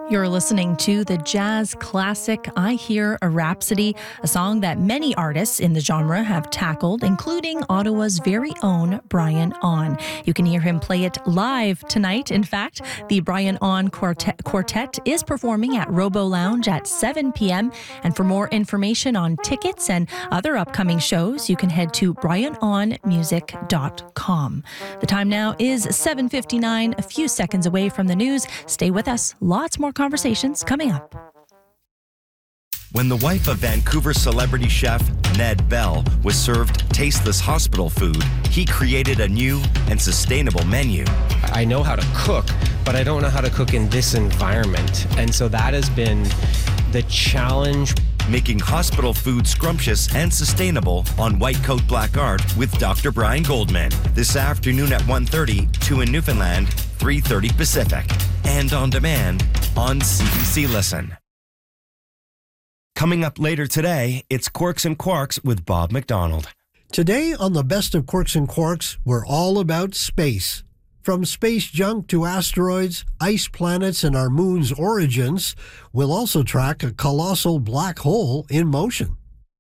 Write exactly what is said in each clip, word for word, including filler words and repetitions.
You're listening to the jazz classic I Hear a Rhapsody, a song that many artists in the genre have tackled, including Ottawa's very own Brian Ahn. You can hear him play it live tonight. In fact, the Brian Ahn Quartet, Quartet is performing at Robo Lounge at seven p.m. And for more information on tickets and other upcoming shows, you can head to brian ahn music dot com. The time now is seven fifty-nine, a few seconds away from the news. Stay with us. Lots more conversations coming up. When the wife of Vancouver celebrity chef Ned Bell was served tasteless hospital food, he created a new and sustainable menu. I know how to cook, but I don't know how to cook in this environment. And so that has been the challenge. Making hospital food scrumptious and sustainable on White Coat Black Art with Doctor Brian Goldman. This afternoon at one thirty, two in Newfoundland, three thirty Pacific. And on demand on C B C Listen. Coming up later today, it's Quirks and Quarks with Bob McDonald. Today on the Best of Quirks and Quarks, we're all about space. From space junk to asteroids, ice planets, and our moon's origins, we'll also track a colossal black hole in motion.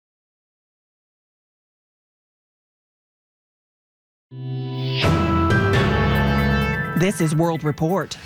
This is World Report.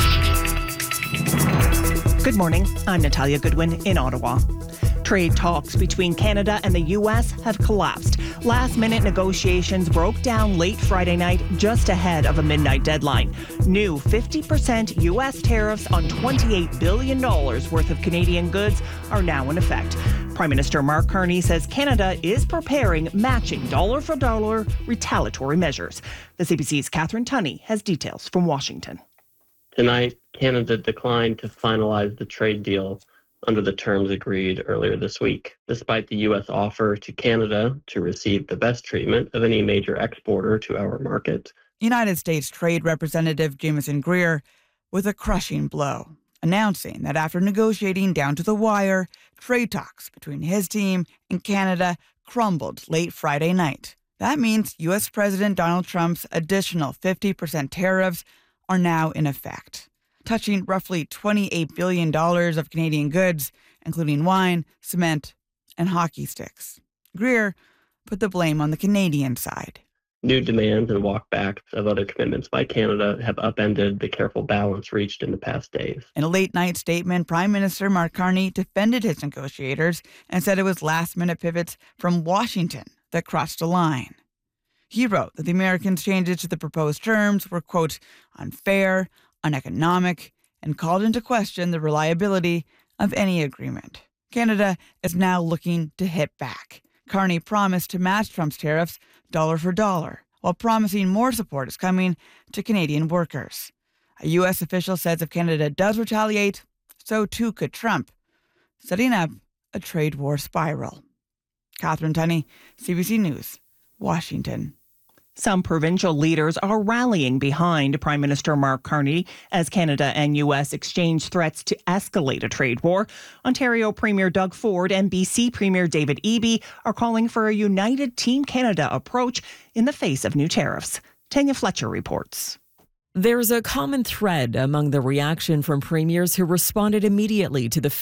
Good morning. I'm Natalia Goodwin in Ottawa. Trade talks between Canada and the U S have collapsed. Last-minute negotiations broke down late Friday night, just ahead of a midnight deadline. New fifty percent U S tariffs on twenty-eight billion dollars worth of Canadian goods are now in effect. Prime Minister Mark Carney says Canada is preparing matching dollar-for-dollar retaliatory measures. The C B C's Catherine Tunney has details from Washington. Tonight, Canada declined to finalize the trade deal under the terms agreed earlier this week, despite the U S offer to Canada to receive the best treatment of any major exporter to our market. United States Trade Representative Jamieson Greer with a crushing blow, announcing that after negotiating down to the wire, trade talks between his team and Canada crumbled late Friday night. That means U S President Donald Trump's additional fifty percent tariffs are now in effect, touching roughly twenty-eight billion dollars of Canadian goods, including wine, cement, and hockey sticks. Greer put the blame on the Canadian side. New demands and walkbacks of other commitments by Canada have upended the careful balance reached in the past days. In a late-night statement, Prime Minister Mark Carney defended his negotiators and said it was last-minute pivots from Washington that crossed a line. He wrote that the Americans' changes to the proposed terms were, quote, unfair, uneconomic, and called into question the reliability of any agreement. Canada is now looking to hit back. Carney promised to match Trump's tariffs dollar for dollar, while promising more support is coming to Canadian workers. A U S official says if Canada does retaliate, so too could Trump, setting up a trade war spiral. Catherine Tunney, C B C News, Washington. Some provincial leaders are rallying behind Prime Minister Mark Carney as Canada and U S exchange threats to escalate a trade war. Ontario Premier Doug Ford and B C Premier David Eby are calling for a united Team Canada approach in the face of new tariffs. Tanya Fletcher reports. There's a common thread among the reaction from premiers who responded immediately to the